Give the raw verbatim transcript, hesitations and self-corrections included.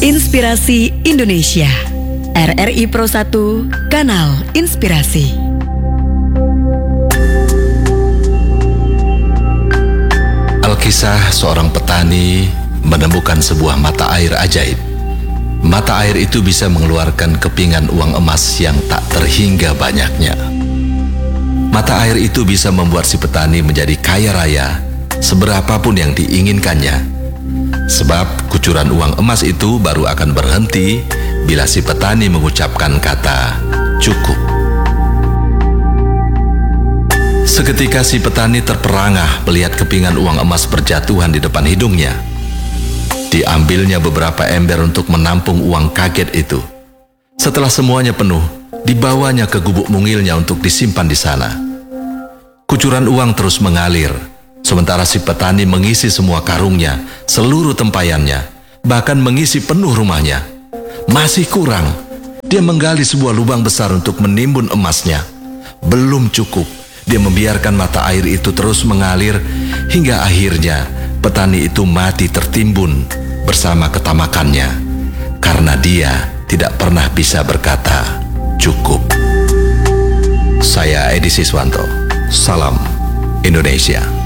Inspirasi Indonesia. R R I Pro satu, Kanal Inspirasi. Alkisah seorang petani menemukan sebuah mata air ajaib. Mata air itu bisa mengeluarkan kepingan uang emas yang tak terhingga banyaknya. Mata air itu bisa membuat si petani menjadi kaya raya seberapapun yang diinginkannya. Sebab kucuran uang emas itu baru akan berhenti bila si petani mengucapkan kata cukup. Seketika si petani terperangah melihat kepingan uang emas berjatuhan di depan hidungnya. Diambilnya beberapa ember untuk menampung uang kaget itu. Setelah semuanya penuh, dibawanya ke gubuk mungilnya untuk disimpan di sana. Kucuran uang terus mengalir, sementara si petani mengisi semua karungnya, seluruh tempayannya, bahkan mengisi penuh rumahnya. Masih kurang, dia menggali sebuah lubang besar untuk menimbun emasnya. Belum cukup, dia membiarkan mata air itu terus mengalir, hingga akhirnya petani itu mati tertimbun bersama ketamakannya, karena dia tidak pernah bisa berkata cukup. Saya Edi Siswanto, salam Indonesia.